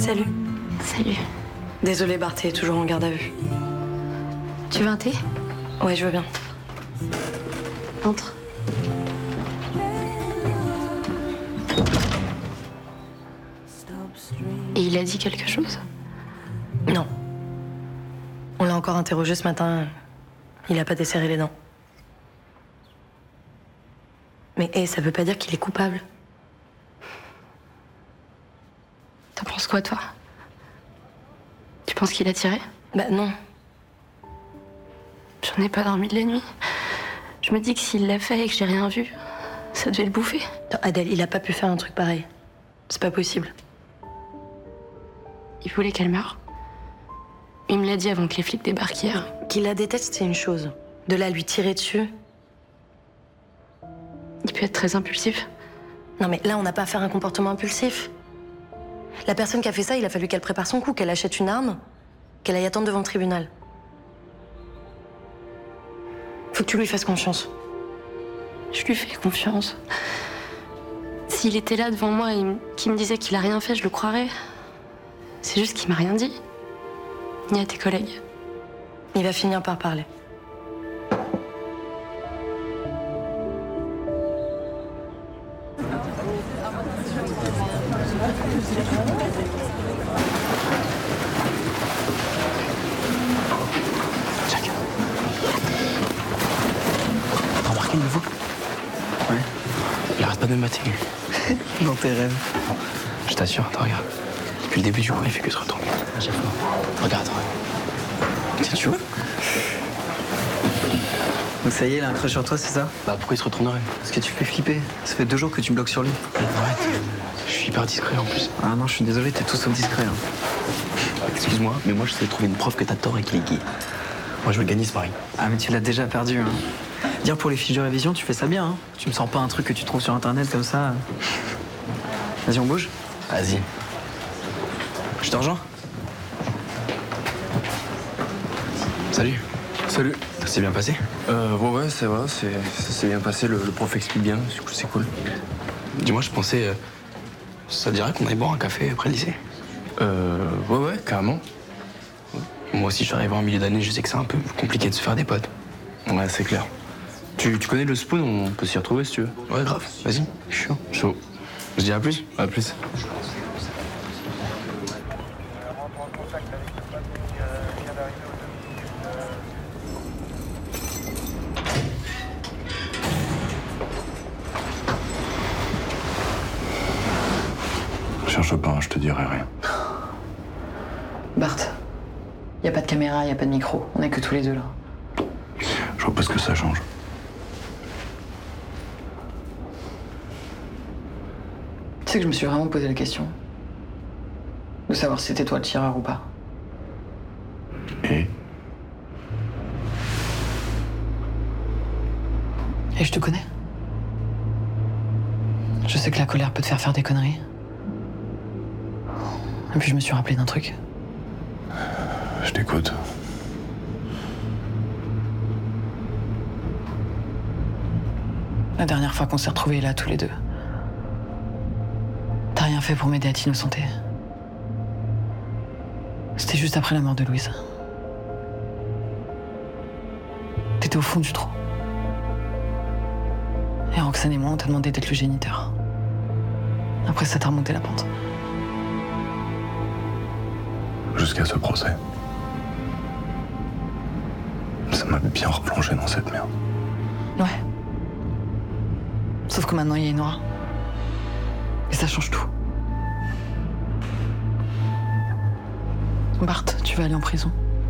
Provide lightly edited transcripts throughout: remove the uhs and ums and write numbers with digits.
Salut. Salut. Désolée, Bart est toujours en garde à vue. Tu veux un thé? Ouais, je veux bien. Entre. Et il a dit quelque chose? Non. On l'a encore interrogé ce matin. Il a pas desserré les dents. Mais ça veut pas dire qu'il est coupable. T'en penses quoi, toi? Tu penses qu'il a tiré? Bah non. J'en ai pas dormi de la nuit. Je me dis que s'il l'a fait et que j'ai rien vu, ça devait le bouffer. Non, Adèle, il a pas pu faire un truc pareil. C'est pas possible. Il voulait qu'elle meure. Il me l'a dit avant que les flics débarquent hier. Qu'il la déteste, c'est une chose. De là à lui tirer dessus. Il peut être très impulsif. Non mais là, on n'a pas à faire un comportement impulsif. La personne qui a fait ça, il a fallu qu'elle prépare son coup, qu'elle achète une arme, qu'elle aille attendre devant le tribunal. Faut que tu lui fasses confiance. Je lui fais confiance. S'il était là devant moi et qu'il me disait qu'il a rien fait, je le croirais. C'est juste qu'il m'a rien dit. Ni à tes collègues. Il va finir par parler. Jack. T'as remarqué le nouveau? Ouais. Il arrête pas de me mater, lui. Dans tes rêves. Je t'assure, attends, regarde. Depuis le début du coup, il fait que se retourner. À chaque fois. Regarde. Tiens, tu vois? Donc ça y est, il a un crush sur toi, c'est ça? Bah pourquoi il se retournerait? Parce que tu fais flipper. Ça fait 2 jours que tu me bloques sur lui. Arrête. Je suis hyper discret en plus. Ah non, je suis désolé, t'es tout sauf discret. Hein. Excuse-moi, mais moi je sais trouver une preuve que t'as tort et qu'il est gay. Moi je veux gagner ce pari. Ah mais tu l'as déjà perdu. Hein. Dire pour les fiches de révision, tu fais ça bien. Hein. Tu me sors pas un truc que tu trouves sur internet comme ça. Vas-y, on bouge. Vas-y. Je te rejoins. Salut. Salut. Ça s'est bien passé? Ouais, ça va, ça s'est bien passé, le prof explique bien, du coup c'est cool. Dis-moi, je pensais... ça te dirait qu'on aille boire un café après le lycée? Ouais, carrément. Moi aussi, je suis arrivé en milieu d'année, je sais que c'est un peu compliqué de se faire des potes. Ouais, c'est clair. Tu connais le Spoon, on peut s'y retrouver si tu veux. Ouais, grave, vas-y, je suis chaud. Chaud. On se dit à plus? À plus. Cherche pas, je te dirai rien. Bart, y a pas de caméra, y a pas de micro. On est que tous les deux là. Je vois pas ce que ça change. Tu sais que je me suis vraiment posé la question de savoir si c'était toi le tireur ou pas. Et Et je te connais. Je sais que la colère peut te faire des conneries. Et puis je me suis rappelé d'un truc. je t'écoute. La dernière fois qu'on s'est retrouvés là tous les deux. T'as rien fait pour m'aider à t'innocenter. C'était juste après la mort de Louise. T'étais au fond du trou. Et Roxane et moi, on t'a demandé d'être le géniteur. Après ça, t'as remonté la pente. Jusqu'à ce procès. Ça m'a bien replongé dans cette merde. Ouais. Sauf que maintenant, il y a une Nora. Et ça change tout. Bart, tu vas aller en prison.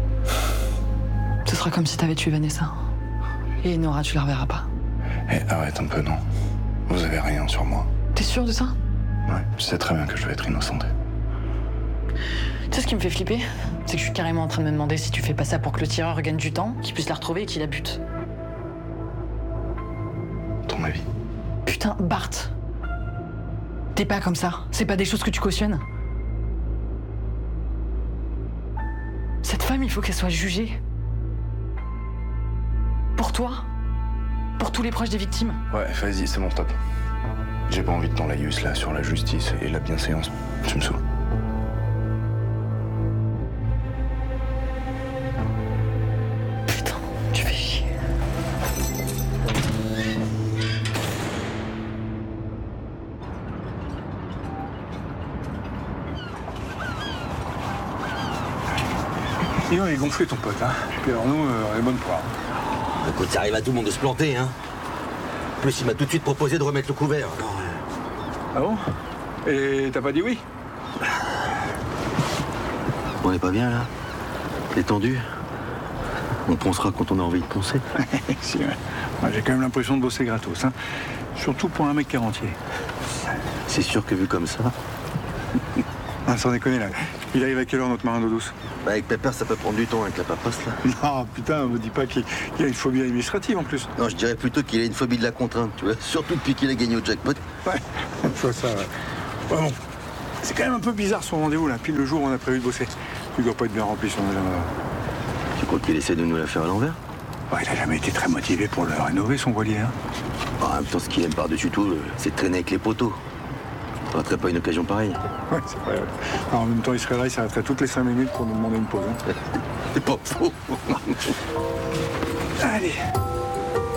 Ce sera comme si t'avais tué Vanessa. Et Nora, tu la reverras pas. Eh, arrête un peu, non. Vous avez rien sur moi. T'es sûr de ça? Ouais, je sais très bien que je vais être innocenté. Tu sais ce qui me fait flipper? C'est que je suis carrément en train de me demander si tu fais pas ça pour que le tireur gagne du temps, qu'il puisse la retrouver et qu'il la bute. Ton avis? Putain, Bart. T'es pas comme ça. C'est pas des choses que tu cautionnes. Cette femme, il faut qu'elle soit jugée. Pour toi. Pour tous les proches des victimes. Ouais, vas-y, c'est bon, stop. J'ai pas envie de ton laïus là sur la justice et la bienséance. Tu me saoules. Il est gonflé ton pote, hein. Puis alors nous, on est bonne poire. Écoute, ça arrive à tout le monde de se planter, hein. En plus, il m'a tout de suite proposé de remettre le couvert. Alors, Ah bon? Et t'as pas dit oui? on est pas bien, là? Détendu? On poncera quand on a envie de poncer. Si, ouais. Moi, j'ai quand même l'impression de bosser gratos, hein. Surtout pour un mec qui est rentier. C'est sûr que vu comme ça... Ah, sans déconner, là. Il arrive à quelle heure, notre marin d'eau douce? Bah, avec Pépère, ça peut prendre du temps avec la paperasse, là. Non, putain, me dis pas qu'il a une phobie administrative, en plus. Non, je dirais plutôt qu'il a une phobie de la contrainte, tu vois. Surtout depuis qu'il a gagné au jackpot. Ouais, je vois ça, ouais. Ouais, bon. C'est quand même un peu bizarre, son rendez-vous, là. Pile le jour où on a prévu de bosser. Il doit pas être bien rempli, son agenda. Tu crois qu'il essaie de nous la faire à l'envers? Ouais, il a jamais été très motivé pour le rénover, son voilier, hein. En même temps, ce qu'il aime par-dessus tout, c'est de traîner avec les poteaux. On raterait pas une occasion pareille. Ouais, c'est vrai. Ouais. Alors, en même temps, il serait là, il s'arrêterait toutes les 5 minutes pour nous demander une pause, hein. C'est pas faux. Allez.